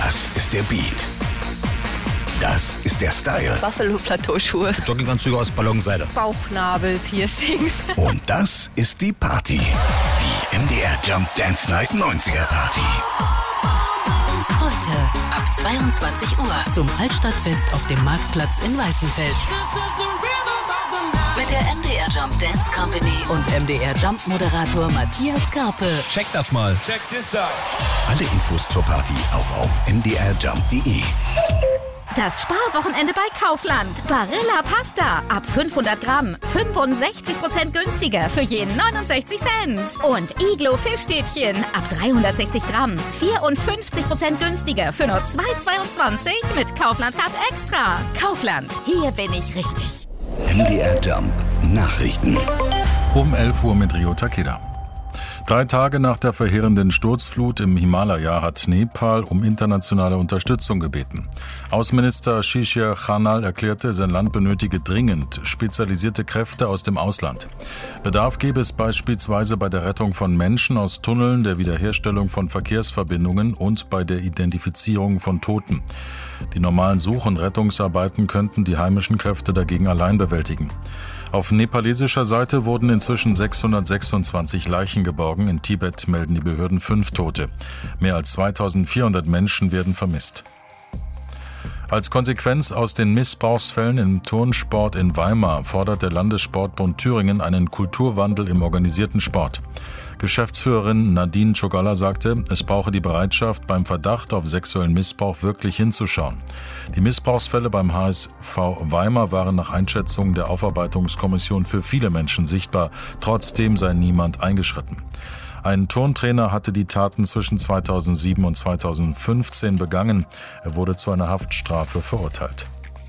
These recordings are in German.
Das ist der Beat. Das ist der Style. Buffalo-Plateauschuhe. Jogginganzüge aus Ballonseide. Bauchnabel-Piercings. Und das ist die Party. Die MDR Jump Dance Night 90er Party. Heute ab 22 Uhr zum Altstadtfest auf dem Marktplatz in Weißenfels. Mit der MDR Jump Dance Company und MDR Jump Moderator Matthias Karpe. Check das mal. Check this out. Alle Infos zur Party auch auf mdrjump.de. Das Sparwochenende bei Kaufland. Barilla Pasta. Ab 500 Gramm. 65% günstiger für jeden 69 Cent. Und Iglo Fischstäbchen. Ab 360 Gramm. 54% günstiger für nur 2,22 mit Kaufland Card Extra. Kaufland. Hier bin ich richtig. MDR Jump Nachrichten. Um 11 Uhr mit Rio Takeda. 3 Tage nach der verheerenden Sturzflut im Himalaya hat Nepal um internationale Unterstützung gebeten. Außenminister Shishir Khanal erklärte, sein Land benötige dringend spezialisierte Kräfte aus dem Ausland. Bedarf gäbe es beispielsweise bei der Rettung von Menschen aus Tunneln, der Wiederherstellung von Verkehrsverbindungen und bei der Identifizierung von Toten. Die normalen Such- und Rettungsarbeiten könnten die heimischen Kräfte dagegen allein bewältigen. Auf nepalesischer Seite wurden inzwischen 626 Leichen geborgen. In Tibet melden die Behörden 5 Tote. Mehr als 2400 Menschen werden vermisst. Als Konsequenz aus den Missbrauchsfällen im Turnsport in Weimar fordert der Landessportbund Thüringen einen Kulturwandel im organisierten Sport. Geschäftsführerin Nadine Czogalla sagte, es brauche die Bereitschaft, beim Verdacht auf sexuellen Missbrauch wirklich hinzuschauen. Die Missbrauchsfälle beim HSV Weimar waren nach Einschätzung der Aufarbeitungskommission für viele Menschen sichtbar. Trotzdem sei niemand eingeschritten. Ein Turntrainer hatte die Taten zwischen 2007 und 2015 begangen. Er wurde zu einer Haftstrafe verurteilt.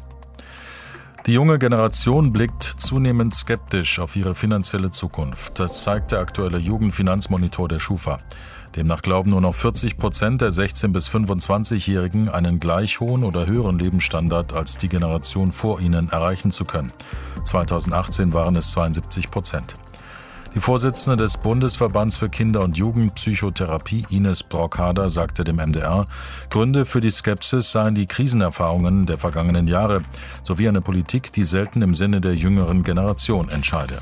Die junge Generation blickt zunehmend skeptisch auf ihre finanzielle Zukunft. Das zeigt der aktuelle Jugendfinanzmonitor der Schufa. Demnach glauben nur noch 40% der 16- bis 25-Jährigen einen gleich hohen oder höheren Lebensstandard als die Generation vor ihnen erreichen zu können. 2018 waren es 72%. Die Vorsitzende des Bundesverbands für Kinder- und Jugendpsychotherapie, Ines Brockhader, sagte dem MDR, Gründe für die Skepsis seien die Krisenerfahrungen der vergangenen Jahre sowie eine Politik, die selten im Sinne der jüngeren Generation entscheide.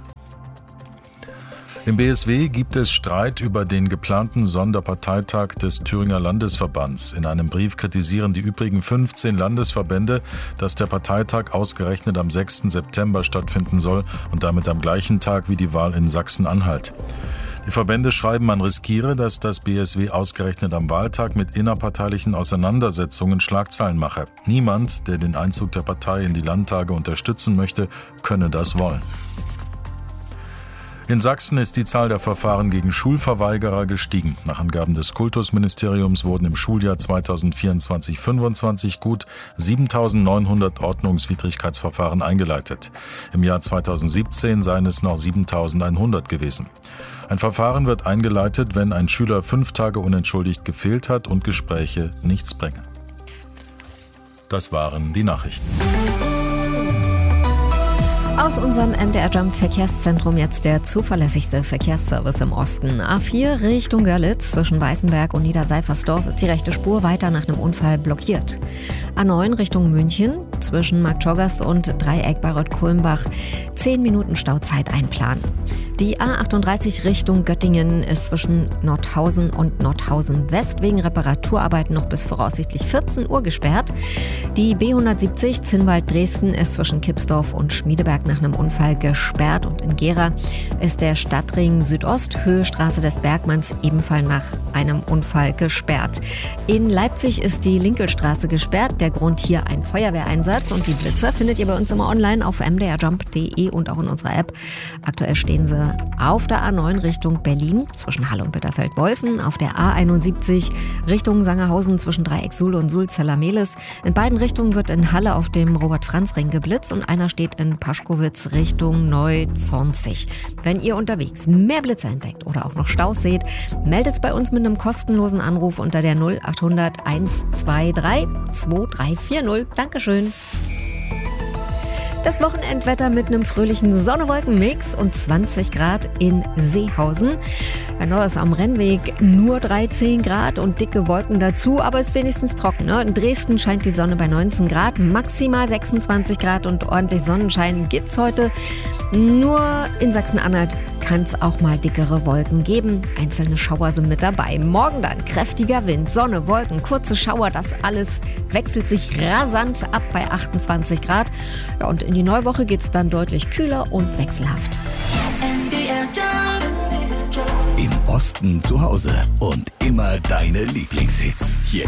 Im BSW gibt es Streit über den geplanten Sonderparteitag des Thüringer Landesverbands. In einem Brief kritisieren die übrigen 15 Landesverbände, dass der Parteitag ausgerechnet am 6. September stattfinden soll und damit am gleichen Tag wie die Wahl in Sachsen-Anhalt. Die Verbände schreiben, man riskiere, dass das BSW ausgerechnet am Wahltag mit innerparteilichen Auseinandersetzungen Schlagzeilen mache. Niemand, der den Einzug der Partei in die Landtage unterstützen möchte, könne das wollen. In Sachsen ist die Zahl der Verfahren gegen Schulverweigerer gestiegen. Nach Angaben des Kultusministeriums wurden im Schuljahr 2024/25 gut 7.900 Ordnungswidrigkeitsverfahren eingeleitet. Im Jahr 2017 seien es noch 7.100 gewesen. Ein Verfahren wird eingeleitet, wenn ein Schüler 5 Tage unentschuldigt gefehlt hat und Gespräche nichts bringen. Das waren die Nachrichten. Aus unserem MDR Jump Verkehrszentrum jetzt der zuverlässigste Verkehrsservice im Osten. A4 Richtung Görlitz zwischen Weißenberg und Niederseifersdorf ist die rechte Spur weiter nach einem Unfall blockiert. A9 Richtung München zwischen Marktschorgast und Dreieck Bayreuth-Kulmbach 10 Minuten Stauzeit einplanen. Die A38 Richtung Göttingen ist zwischen Nordhausen und Nordhausen West wegen Reparaturarbeiten noch bis voraussichtlich 14 Uhr gesperrt. Die B170 Zinnwald-Dresden ist zwischen Kipsdorf und Schmiedeberg nach einem Unfall gesperrt und in Gera ist der Stadtring Südost, Höhe Straße des Bergmanns, ebenfalls nach einem Unfall gesperrt. In Leipzig ist die Linkelstraße gesperrt, der Grund hier ein Feuerwehreinsatz und die Blitzer findet ihr bei uns immer online auf mdrjump.de und auch in unserer App. Aktuell stehen sie auf der A9 Richtung Berlin zwischen Halle und Bitterfeld-Wolfen, auf der A71 Richtung Sangerhausen zwischen Dreieck Suhl und Suhl-Zellermelis. In beiden Richtungen wird in Halle auf dem Robert-Franz-Ring geblitzt und einer steht in Paschkowitz Richtung Neu-Zonzig. Wenn ihr unterwegs mehr Blitze entdeckt oder auch noch Staus seht, meldet es bei uns mit einem kostenlosen Anruf unter der 0800 123 2340. Dankeschön. Das Wochenendwetter mit einem fröhlichen Sonne-Wolken-Mix und 20 Grad in Seehausen. Bei Neues am Rennweg nur 13 Grad und dicke Wolken dazu, aber ist wenigstens trocken. Ne? In Dresden scheint die Sonne bei 19 Grad, maximal 26 Grad und ordentlich Sonnenschein gibt's heute. Nur in Sachsen-Anhalt kann es auch mal dickere Wolken geben. Einzelne Schauer sind mit dabei. Morgen dann kräftiger Wind, Sonne, Wolken, kurze Schauer. Das alles wechselt sich rasant ab bei 28 Grad. Ja, und in die Neuwoche geht es dann deutlich kühler und wechselhaft. Im Osten zu Hause und immer deine Lieblingshits. Hier